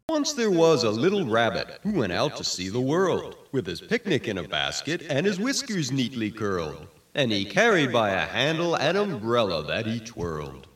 Once there was a little rabbit who went out to see the world, with his picnic in a basket and his whiskers neatly curled, and he carried by a handle an umbrella that he twirled.